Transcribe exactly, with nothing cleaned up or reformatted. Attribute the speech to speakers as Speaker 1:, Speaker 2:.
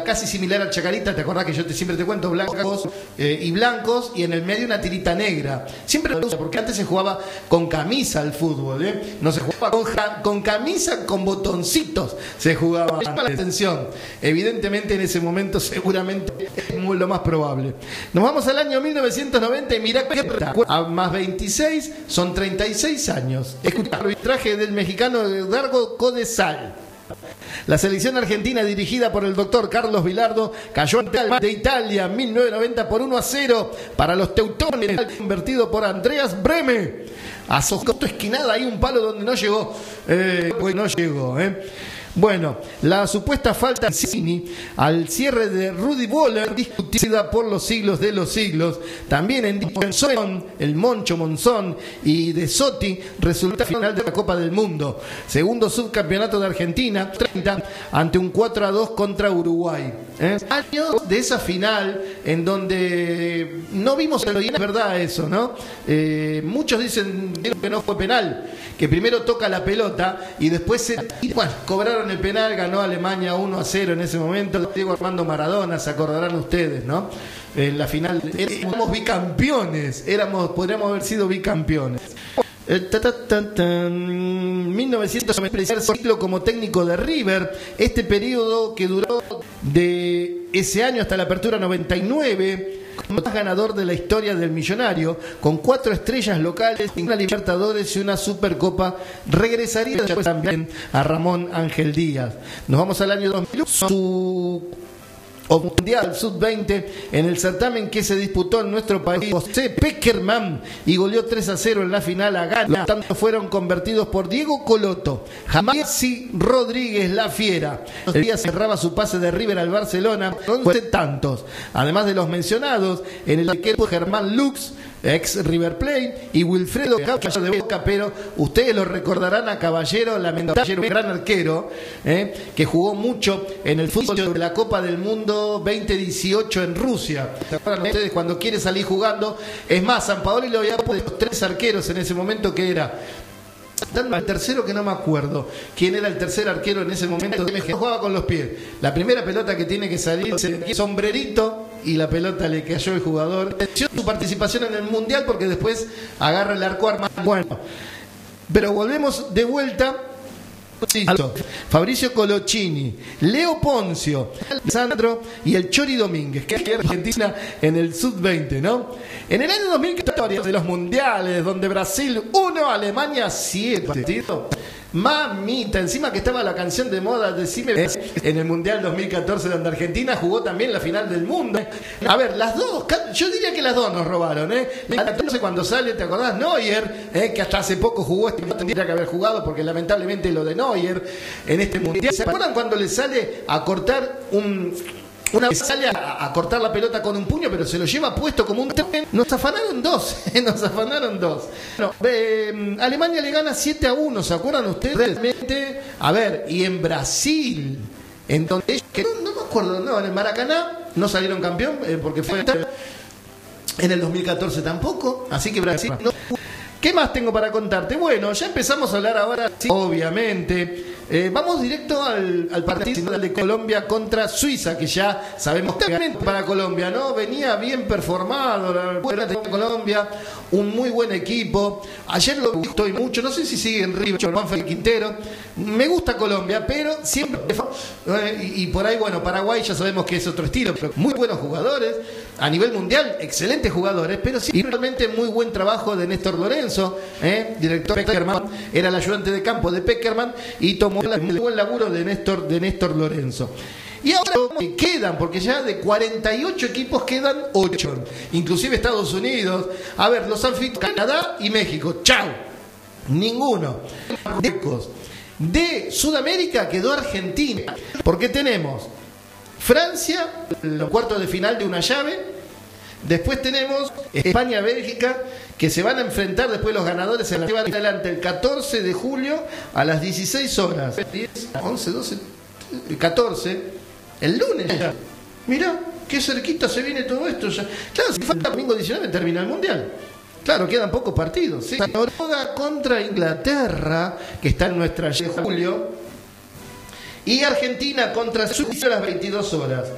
Speaker 1: casi similar al Chacarita, ¿te acordás que yo te, siempre te cuento blancos eh, y blancos y en el medio una tirita negra? Siempre lo uso porque antes se jugaba con camisa al fútbol, ¿eh? No se jugaba con, con camisa, con botoncitos se jugaba. La atención, evidentemente en ese momento seguramente es muy, lo más probable. Nos vamos al año mil novecientos noventa y mirá que a más veintiséis son treinta y seis años. Escucha el arbitraje del mexicano Dargo Codesal. La selección argentina dirigida por el doctor Carlos Vilardo cayó ante Italia en mil novecientos noventa por uno a cero para los teutones, convertido por Andreas Brehme. A Socoto esquinada, hay un palo donde no llegó, eh, pues no llegó, eh. Bueno, la supuesta falta de Cini al cierre de Rudy Boller, discutida por los siglos de los siglos, también en Monzón, el Moncho Monzón y de Sotti, resulta final de la Copa del Mundo. Segundo subcampeonato de Argentina, treinta, ante un cuatro a dos contra Uruguay. ¿Eh? Años de esa final en donde no vimos el es verdad eso, ¿no? Eh, muchos dicen que no fue penal, que primero toca la pelota y después se... Bueno, cobraron el penal, ganó Alemania uno a cero en ese momento, Diego Armando Maradona, se acordarán ustedes, ¿no? En la final éramos bicampeones, éramos, podríamos haber sido bicampeones. Eh, ta, ta, ta, ta, mil novecientos noventa ciclo como técnico de River, este periodo que duró de ese año hasta la apertura noventa y nueve, como más ganador de la historia del millonario, con cuatro estrellas locales, una Libertadores y una Supercopa. Regresaría después también a Ramón Ángel Díaz. Nos vamos al año dos mil uno, su o Mundial sub veinte en el certamen que se disputó en nuestro país. José Peckerman y goleó tres a cero en la final a Ghana. Tanto fueron convertidos por Diego Coloto, Jamasi Rodríguez La Fiera. El día cerraba su pase de River al Barcelona con tantos. Además de los mencionados, en el arquero Germán Lux, ex River Plate, y Wilfredo Caballero de Boca, pero ustedes lo recordarán a Caballero, lamentable, un gran arquero, eh, que jugó mucho en el fútbol de la Copa del Mundo veinte dieciocho en Rusia. ¿Se acuerdan ustedes cuando quiere salir jugando? Es más, San Paolo lo había puesto de los tres arqueros en ese momento, que era dando al tercero, que no me acuerdo quién era el tercer arquero en ese momento, que jugaba con los pies. La primera pelota que tiene que salir, sombrerito, y la pelota le cayó al jugador. Su participación en el Mundial porque después agarra el arco arma. Bueno, pero volvemos de vuelta. Fabricio Colochini, Leo Poncio, Sandro y el Chori Domínguez, que es Argentina en el sub veinte, ¿no? En el año dos mil catorce, de los mundiales, donde Brasil uno, Alemania siete. Mamita, encima que estaba la canción de moda, decime, en el Mundial dos mil catorce, donde Argentina jugó también la final del mundo. A ver, las dos, yo diría que las dos nos robaron, ¿eh? La catorce cuando sale, ¿te acordás? Neuer, ¿eh? Que hasta hace poco jugó, este no tendría que haber jugado, porque lamentablemente lo de Neuer en este Mundial. ¿Se acuerdan cuando le sale a cortar un... Una vez sale a, a cortar la pelota con un puño, pero se lo lleva puesto como un tren? Nos afanaron dos, nos afanaron dos. Bueno, eh, Alemania le gana siete a uno, ¿se acuerdan ustedes? Realmente, a ver, y en Brasil, entonces, que no, no me acuerdo, no, en el Maracaná no salieron campeón, eh, porque fue en el dos mil catorce tampoco, así que Brasil no. ¿Qué más tengo para contarte? Bueno, ya empezamos a hablar ahora, sí, obviamente. Eh, vamos directo al, al partido de Colombia contra Suiza, que ya sabemos que para Colombia, ¿no? Venía bien performado la Colombia, un muy buen equipo. Ayer lo gustó y mucho, no sé si sigue en River, Juanfer Quintero. Me gusta Colombia, pero siempre... Eh, y, y por ahí, bueno, Paraguay ya sabemos que es otro estilo, pero muy buenos jugadores. A nivel mundial, excelentes jugadores, pero sí, realmente muy buen trabajo de Néstor Lorenzo, ¿eh? Director Peckerman, era el ayudante de campo de Peckerman y tomó el buen laburo de Néstor, de Néstor Lorenzo. Y ahora quedan, porque ya de cuarenta y ocho equipos quedan ocho, inclusive Estados Unidos. A ver, los anfitriones, Canadá y México, chao, ninguno. De Sudamérica quedó Argentina, porque tenemos Francia, los cuartos de final de una llave. Después tenemos España-Bélgica, que se van a enfrentar después los ganadores. Se la llevan adelante el catorce de julio a las dieciséis horas. diez, once, doce, catorce. El lunes ya. Mirá, qué cerquita se viene todo esto ya. Claro, si falta domingo diecinueve termina el Mundial. Claro, quedan pocos partidos, ¿sí? Noruega contra Inglaterra, que está en nuestra de julio. Y Argentina contra Suiza a las veintidós horas.